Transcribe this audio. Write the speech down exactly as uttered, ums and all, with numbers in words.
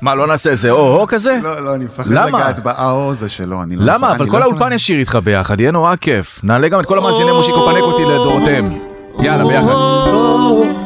מה, לא נעשה איזה או-הו כזה? לא, לא, אני מפחד לגעת באו זה שלו. למה? אבל כל האולפן ישיר איתך ביחד, יהיה נורא כיף. נעלה גם את כל המאזיני מושיקו פנקותי לדורותיהם. יאללה, ביחד.